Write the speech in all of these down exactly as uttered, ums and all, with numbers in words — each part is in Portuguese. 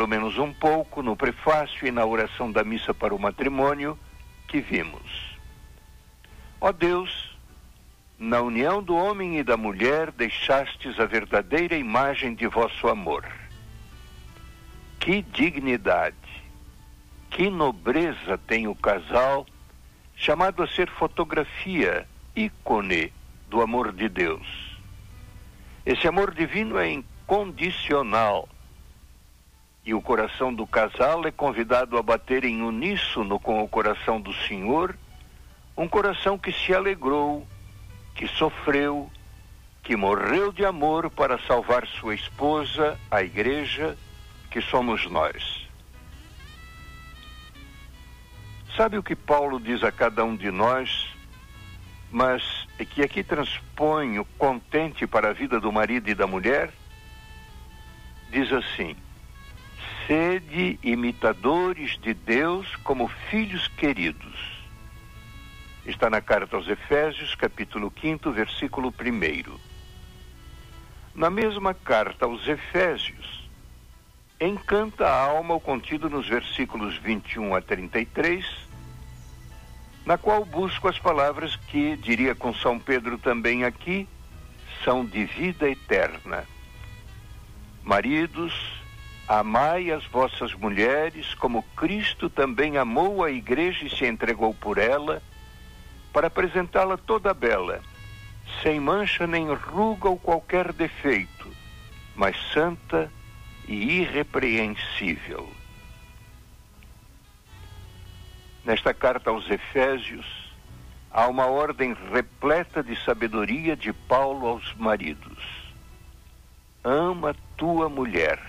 menos um pouco no prefácio e na oração da missa para o matrimônio que vimos. Ó Deus, na união do homem e da mulher deixastes a verdadeira imagem de vosso amor. Que dignidade, que nobreza tem o casal, chamado a ser fotografia, ícone do amor de Deus. Esse amor divino é incondicional, e o coração do casal é convidado a bater em uníssono com o coração do Senhor, um coração que se alegrou, que sofreu, que morreu de amor para salvar sua esposa, a igreja, que somos nós. Sabe o que Paulo diz a cada um de nós, mas é que aqui transpõe o contente para a vida do marido e da mulher? Diz assim: sede imitadores de Deus como filhos queridos. Está na carta aos Efésios, capítulo quinto, versículo primeiro. Na mesma carta aos Efésios, encanta a alma o contido nos versículos vinte e um a trinta e três, na qual busco as palavras que, diria com São Pedro também aqui, são de vida eterna. Maridos, amai as vossas mulheres como Cristo também amou a igreja e se entregou por ela, para apresentá-la toda bela, sem mancha nem ruga ou qualquer defeito, mas santa e irrepreensível. Nesta carta aos Efésios, há uma ordem repleta de sabedoria de Paulo aos maridos. Ama tua mulher.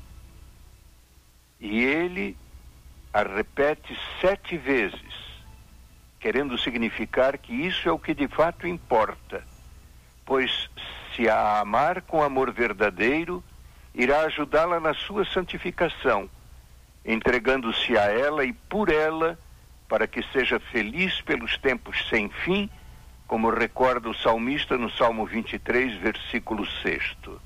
E ele a repete sete vezes, querendo significar que isso é o que de fato importa, pois se a amar com amor verdadeiro, irá ajudá-la na sua santificação, entregando-se a ela e por ela, para que seja feliz pelos tempos sem fim, como recorda o salmista no Salmo vinte e três, versículo seis.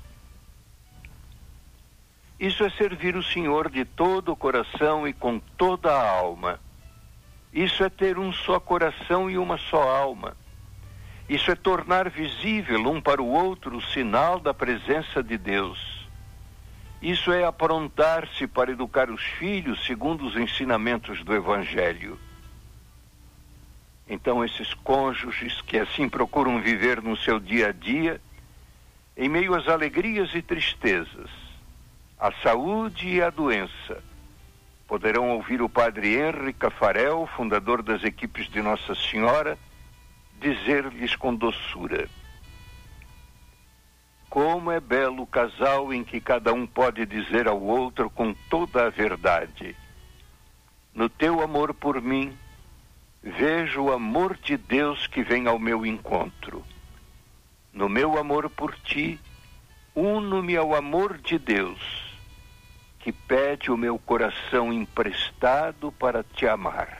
Isso é servir o Senhor de todo o coração e com toda a alma. Isso é ter um só coração e uma só alma. Isso é tornar visível um para o outro o sinal da presença de Deus. Isso é aprontar-se para educar os filhos segundo os ensinamentos do Evangelho. Então, esses cônjuges que assim procuram viver no seu dia a dia, em meio às alegrias e tristezas, à saúde e à doença, poderão ouvir o padre Henri Cafarel, fundador das equipes de Nossa Senhora, dizer-lhes com doçura: como é belo o casal em que cada um pode dizer ao outro com toda a verdade: no teu amor por mim, vejo o amor de Deus que vem ao meu encontro. No meu amor por ti, uno-me ao amor de Deus, que pede o meu coração emprestado para te amar.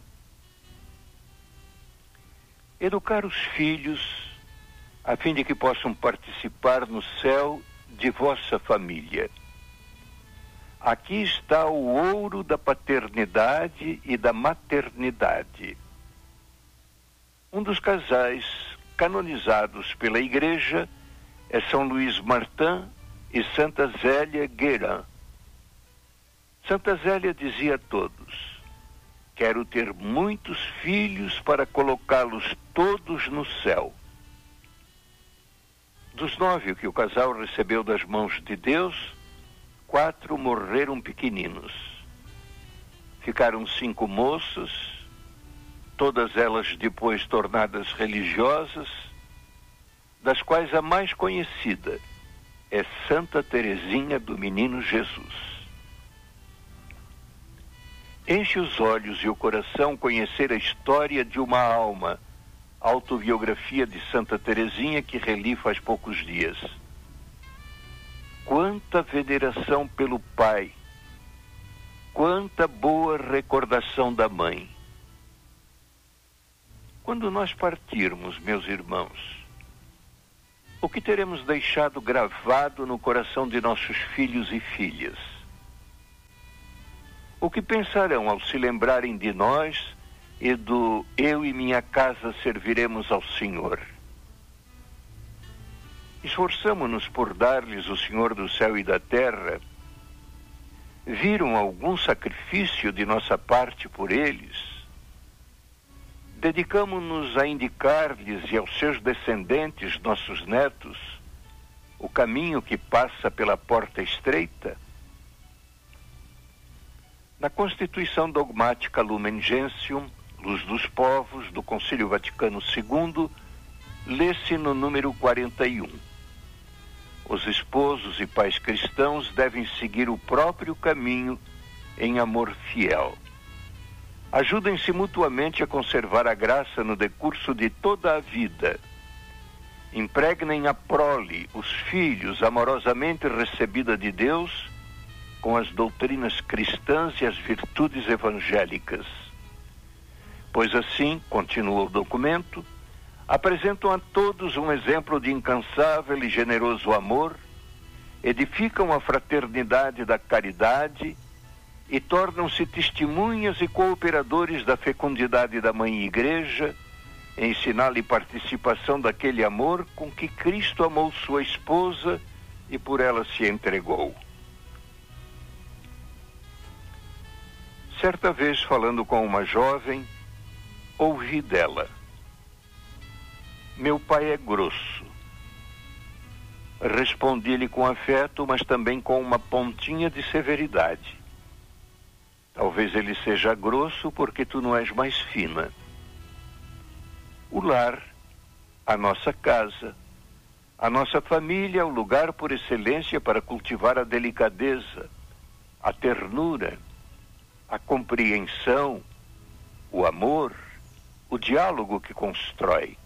Educar os filhos, a fim de que possam participar no céu de vossa família. Aqui está o ouro da paternidade e da maternidade. Um dos casais canonizados pela Igreja é São Luís Martin e Santa Zélia Guérin. Santa Zélia dizia a todos: quero ter muitos filhos para colocá-los todos no céu. Dos nove que o casal recebeu das mãos de Deus, quatro morreram pequeninos. Ficaram cinco moças, todas elas depois tornadas religiosas, das quais a mais conhecida é Santa Teresinha do Menino Jesus. Enche os olhos e o coração conhecer a história de uma alma, autobiografia de Santa Teresinha que reli faz poucos dias. Quanta veneração pelo pai, quanta boa recordação da mãe. Quando nós partirmos, meus irmãos, o que teremos deixado gravado no coração de nossos filhos e filhas? O que pensarão ao se lembrarem de nós e do eu e minha casa serviremos ao Senhor? Esforçamo-nos por dar-lhes o Senhor do céu e da terra. Viram algum sacrifício de nossa parte por eles? Dedicamo-nos a indicar-lhes e aos seus descendentes, nossos netos, o caminho que passa pela porta estreita? Na Constituição Dogmática Lumen Gentium, Luz dos Povos, do Concílio Vaticano segundo, lê-se no número quarenta e um. Os esposos e pais cristãos devem seguir o próprio caminho em amor fiel. Ajudem-se mutuamente a conservar a graça no decurso de toda a vida. Impregnem a prole, os filhos, amorosamente recebida de Deus, com as doutrinas cristãs e as virtudes evangélicas. Pois assim, continua o documento, apresentam a todos um exemplo de incansável e generoso amor, edificam a fraternidade da caridade e tornam-se testemunhas e cooperadores da fecundidade da Mãe Igreja, em sinal e participação daquele amor com que Cristo amou sua esposa e por ela se entregou. Certa vez, falando com uma jovem, ouvi dela: meu pai é grosso. Respondi-lhe com afeto, mas também com uma pontinha de severidade. Talvez ele seja grosso porque tu não és mais fina. O lar, a nossa casa, a nossa família é o lugar por excelência para cultivar a delicadeza, a ternura, a compreensão, o amor, o diálogo que constrói.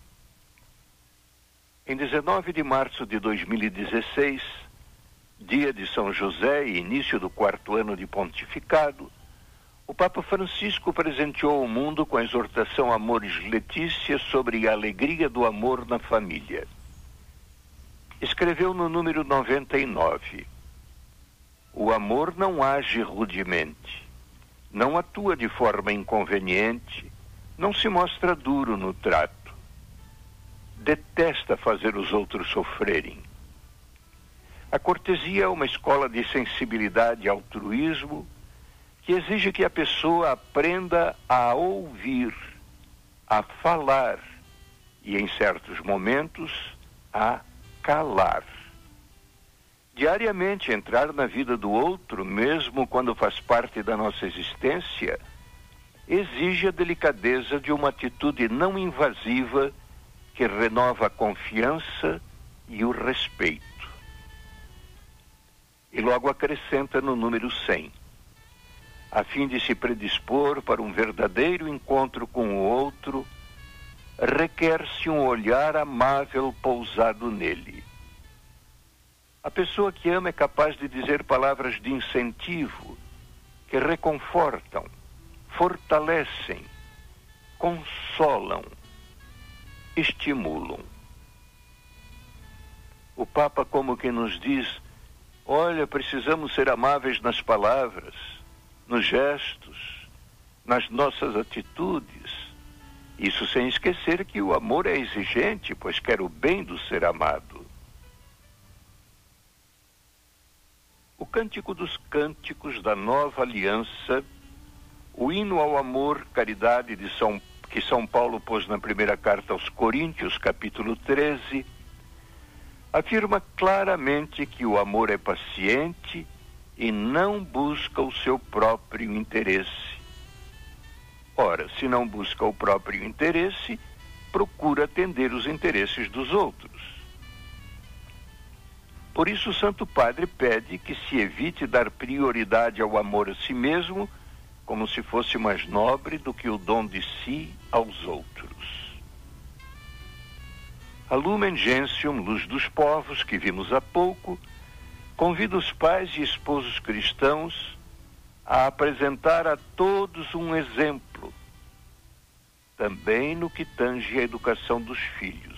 Em dezenove de março de dois mil e dezesseis, dia de São José e início do quarto ano de pontificado, o Papa Francisco presenteou o mundo com a exortação Amoris Laetitia sobre a alegria do amor na família. Escreveu no número noventa e nove: o amor não age rudemente, não atua de forma inconveniente, não se mostra duro no trato. Detesta fazer os outros sofrerem. A cortesia é uma escola de sensibilidade e altruísmo que exige que a pessoa aprenda a ouvir, a falar e, em certos momentos, a calar. Diariamente entrar na vida do outro, mesmo quando faz parte da nossa existência, exige a delicadeza de uma atitude não invasiva que renova a confiança e o respeito. E logo acrescenta no número cem. A fim de se predispor para um verdadeiro encontro com o outro, requer-se um olhar amável pousado nele. A pessoa que ama é capaz de dizer palavras de incentivo, que reconfortam, fortalecem, consolam, estimulam. O Papa como que nos diz: olha, precisamos ser amáveis nas palavras, nos gestos, nas nossas atitudes. Isso sem esquecer que o amor é exigente, pois quer o bem do ser amado. O Cântico dos Cânticos da Nova Aliança, o hino ao amor, caridade de São, que São Paulo pôs na primeira carta aos Coríntios, capítulo treze, afirma claramente que o amor é paciente e não busca o seu próprio interesse. Ora, se não busca o próprio interesse, procura atender os interesses dos outros. Por isso, o Santo Padre pede que se evite dar prioridade ao amor a si mesmo, como se fosse mais nobre do que o dom de si aos outros. A Lumen Gentium, Luz dos Povos, que vimos há pouco, convida os pais e esposos cristãos a apresentar a todos um exemplo, também no que tange a educação dos filhos.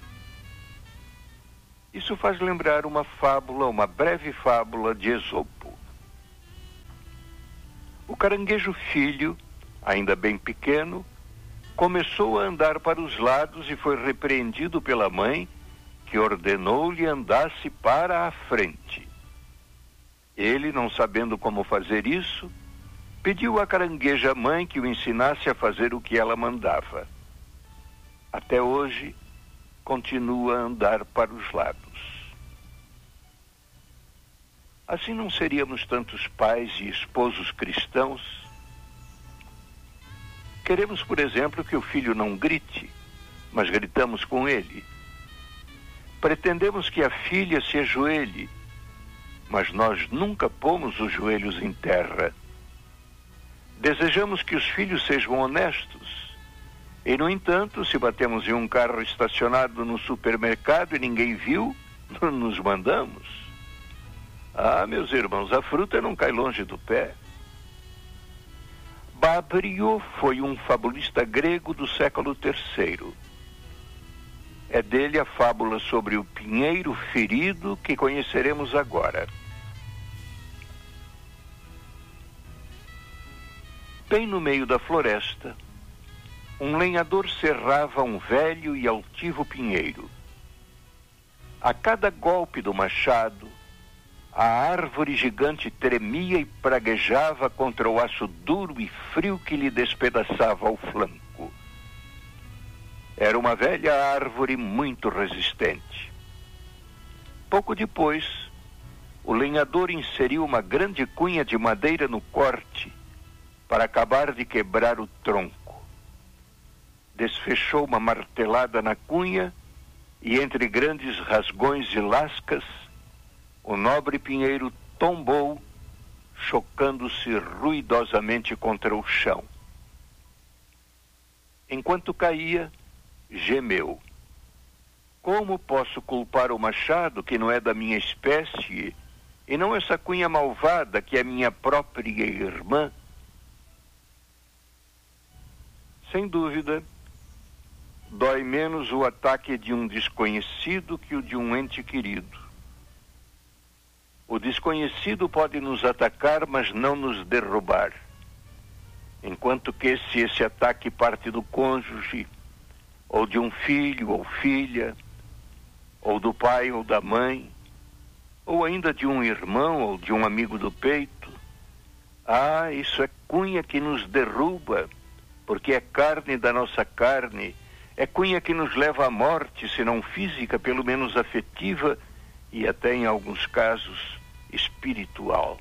Isso faz lembrar uma fábula, uma breve fábula de Esopo. O caranguejo filho, ainda bem pequeno, começou a andar para os lados e foi repreendido pela mãe, que ordenou-lhe andasse para a frente. Ele, não sabendo como fazer isso, pediu à carangueja mãe que o ensinasse a fazer o que ela mandava. Até hoje, continua a andar para os lados. Assim não seríamos tantos pais e esposos cristãos? Queremos, por exemplo, que o filho não grite, mas gritamos com ele. Pretendemos que a filha se ajoelhe, mas nós nunca pomos os joelhos em terra. Desejamos que os filhos sejam honestos, e, no entanto, se batemos em um carro estacionado no supermercado e ninguém viu, nos mandamos. Ah, meus irmãos, a fruta não cai longe do pé. Bábrio foi um fabulista grego do século terceiro. É dele a fábula sobre o pinheiro ferido que conheceremos agora. Bem no meio da floresta, um lenhador serrava um velho e altivo pinheiro. A cada golpe do machado, a árvore gigante tremia e praguejava contra o aço duro e frio que lhe despedaçava o flanco. Era uma velha árvore muito resistente. Pouco depois, o lenhador inseriu uma grande cunha de madeira no corte para acabar de quebrar o tronco. Desfechou uma martelada na cunha e, entre grandes rasgões e lascas, o nobre pinheiro tombou, chocando-se ruidosamente contra o chão. Enquanto caía, gemeu. Como posso culpar o machado, que não é da minha espécie, e não essa cunha malvada, que é minha própria irmã? Sem dúvida, dói menos o ataque de um desconhecido que o de um ente querido. O desconhecido pode nos atacar, mas não nos derrubar. Enquanto que se esse ataque parte do cônjuge, ou de um filho ou filha, ou do pai ou da mãe, ou ainda de um irmão ou de um amigo do peito, ah, isso é cunha que nos derruba, porque é carne da nossa carne, é cunha que nos leva à morte, se não física, pelo menos afetiva, e até em alguns casos espiritual.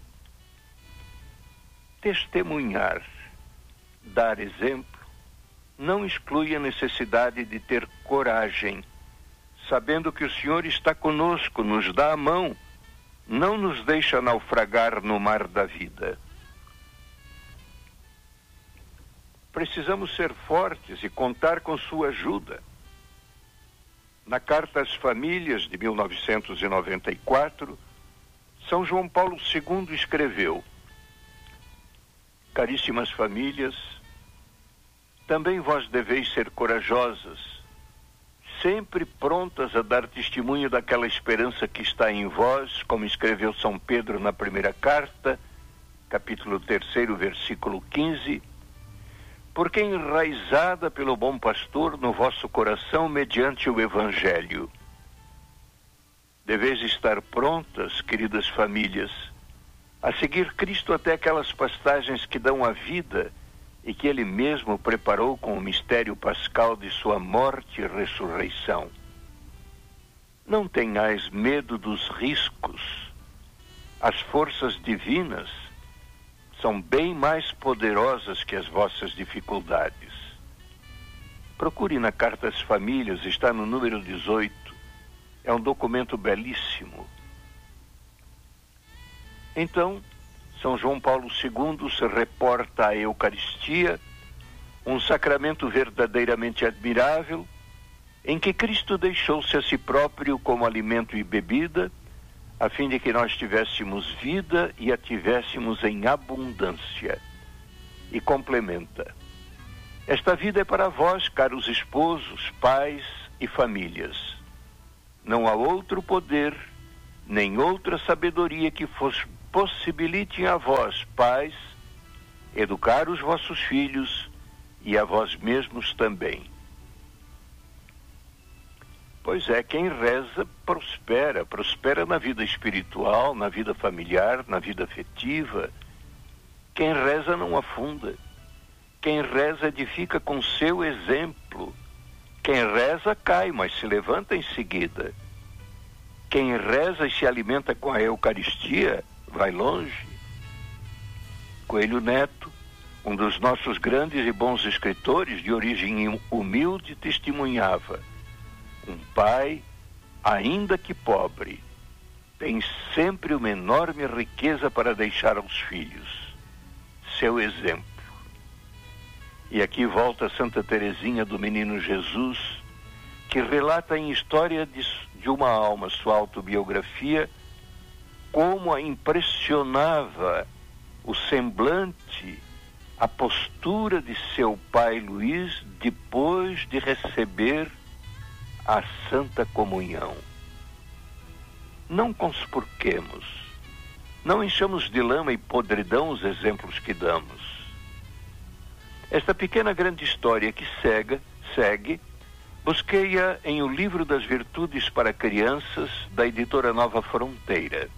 Testemunhar, dar exemplo, não exclui a necessidade de ter coragem, sabendo que o Senhor está conosco, nos dá a mão, não nos deixa naufragar no mar da vida. Precisamos ser fortes e contar com sua ajuda. Na Carta às Famílias de mil novecentos e noventa e quatro, São João Paulo segundo escreveu: Caríssimas famílias, também vós deveis ser corajosas, sempre prontas a dar testemunho daquela esperança que está em vós, como escreveu São Pedro na primeira carta, capítulo terceiro, versículo quinze, porque enraizada pelo bom pastor no vosso coração mediante o Evangelho. Deveis estar prontas, queridas famílias, a seguir Cristo até aquelas pastagens que dão a vida e que Ele mesmo preparou com o mistério pascal de sua morte e ressurreição. Não tenhais medo dos riscos. As forças divinas são bem mais poderosas que as vossas dificuldades. Procure na Carta às Famílias, está no número dezoito. É um documento belíssimo. Então, São João Paulo segundo se reporta à Eucaristia, um sacramento verdadeiramente admirável, em que Cristo deixou-se a si próprio como alimento e bebida, a fim de que nós tivéssemos vida e a tivéssemos em abundância. E complementa: esta vida é para vós, caros esposos, pais e famílias. Não há outro poder, nem outra sabedoria que vos possibilitem a vós, pais, educar os vossos filhos e a vós mesmos também. Pois é, quem reza prospera, prospera na vida espiritual, na vida familiar, na vida afetiva. Quem reza não afunda. Quem reza edifica com seu exemplo. Quem reza cai, mas se levanta em seguida. Quem reza e se alimenta com a Eucaristia, vai longe. Coelho Neto, um dos nossos grandes e bons escritores de origem humilde, testemunhava: um pai, ainda que pobre, tem sempre uma enorme riqueza para deixar aos filhos, seu exemplo. E aqui volta Santa Teresinha do Menino Jesus, que relata em História de, de uma Alma, sua autobiografia, como a impressionava o semblante, a postura de seu pai Luís depois de receber a Santa Comunhão. Não conspurquemos, não enchamos de lama e podridão os exemplos que damos. Esta pequena grande história que segue, segue busquei-a em O Livro das Virtudes para Crianças, da editora Nova Fronteira.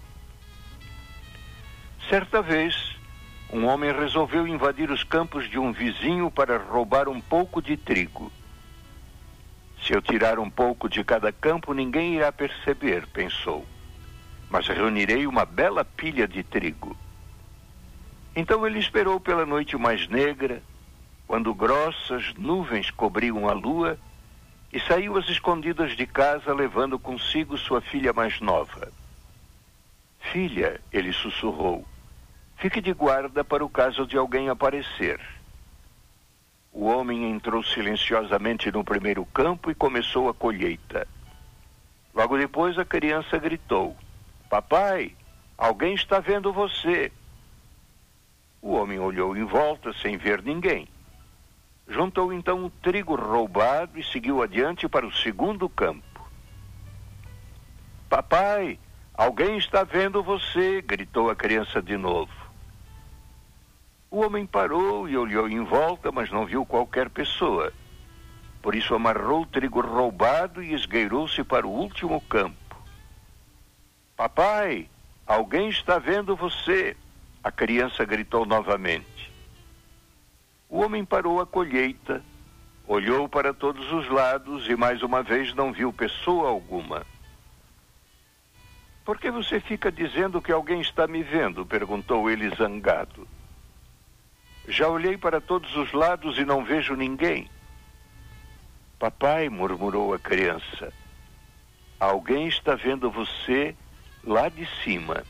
Certa vez, um homem resolveu invadir os campos de um vizinho para roubar um pouco de trigo. Se eu tirar um pouco de cada campo, ninguém irá perceber, pensou, mas reunirei uma bela pilha de trigo. Então ele esperou pela noite mais negra, quando grossas nuvens cobriam a lua, e saiu às escondidas de casa, levando consigo sua filha mais nova. Filha, ele sussurrou, fique de guarda para o caso de alguém aparecer. O homem entrou silenciosamente no primeiro campo e começou a colheita. Logo depois a criança gritou: papai, alguém está vendo você. O homem olhou em volta sem ver ninguém. Juntou então o trigo roubado e seguiu adiante para o segundo campo. Papai, alguém está vendo você, gritou a criança de novo. O homem parou e olhou em volta, mas não viu qualquer pessoa. Por isso amarrou o trigo roubado e esgueirou-se para o último campo. Papai, alguém está vendo você, a criança gritou novamente. O homem parou a colheita, olhou para todos os lados e mais uma vez não viu pessoa alguma. Por que você fica dizendo que alguém está me vendo? Perguntou ele zangado. Já olhei para todos os lados e não vejo ninguém. Papai, murmurou a criança, alguém está vendo você lá de cima.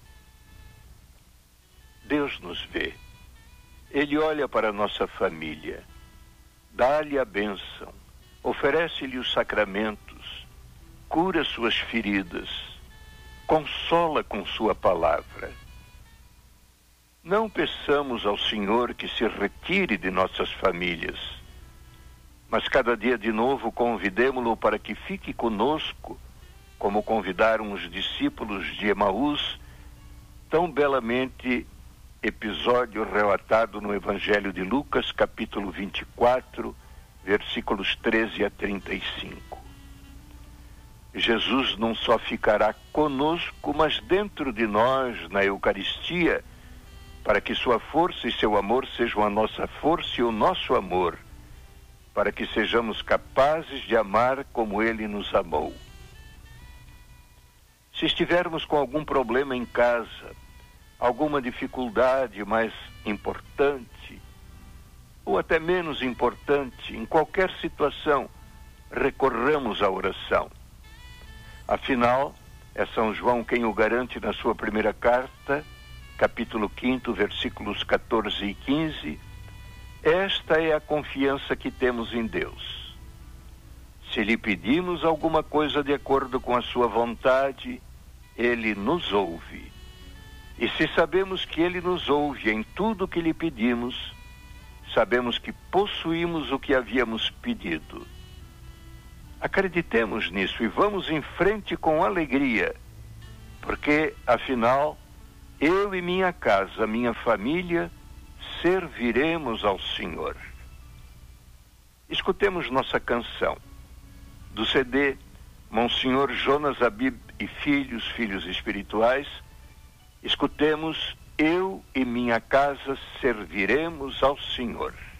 Deus nos vê. Ele olha para a nossa família, dá-lhe a bênção, oferece-lhe os sacramentos, cura suas feridas, consola com sua palavra. Não peçamos ao Senhor que se retire de nossas famílias, mas cada dia de novo convidemo-lo para que fique conosco, como convidaram os discípulos de Emaús, tão belamente episódio relatado no Evangelho de Lucas, capítulo vinte e quatro, versículos treze a trinta e cinco. Jesus não só ficará conosco, mas dentro de nós, na Eucaristia, para que sua força e seu amor sejam a nossa força e o nosso amor, para que sejamos capazes de amar como Ele nos amou. Se estivermos com algum problema em casa, alguma dificuldade mais importante, ou até menos importante, em qualquer situação, recorramos à oração. Afinal, é São João quem o garante na sua primeira carta, capítulo quinto, versículos catorze e quinze, esta é a confiança que temos em Deus. Se lhe pedimos alguma coisa de acordo com a sua vontade, Ele nos ouve. E se sabemos que Ele nos ouve em tudo o que lhe pedimos, sabemos que possuímos o que havíamos pedido. Acreditemos nisso e vamos em frente com alegria, porque, afinal, eu e minha casa, minha família, serviremos ao Senhor. Escutemos nossa canção do C D Monsenhor Jonas Abib e Filhos, Filhos Espirituais. Escutemos: Eu e minha casa serviremos ao Senhor.